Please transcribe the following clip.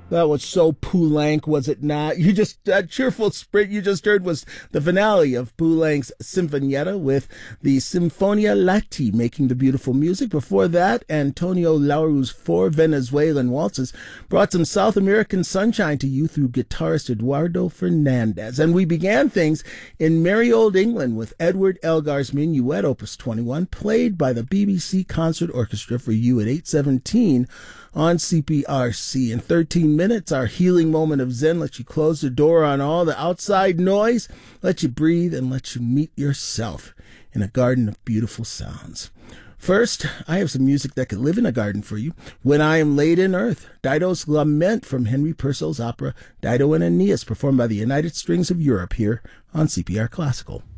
That was so Poulenc, was it not? You just, that cheerful sprint you just heard was the finale of Poulenc's Sinfonietta with the Sinfonia Lati making the beautiful music. Before that, Antonio Lauru's four Venezuelan waltzes brought some South American sunshine to you through guitarist Eduardo Fernandez. And we began things in merry old England with Edward Elgar's Minuet, Opus 21, played by the BBC Concert Orchestra for you at 8:17 on CPRC. In 13 minutes, our healing moment of Zen lets you close the door on all the outside noise, let you breathe, and let you meet yourself in a garden of beautiful sounds. First, I have some music that could live in a garden for you. When I Am Laid in Earth, Dido's Lament from Henry Purcell's opera Dido and Aeneas, performed by the United Strings of Europe here on CPR Classical.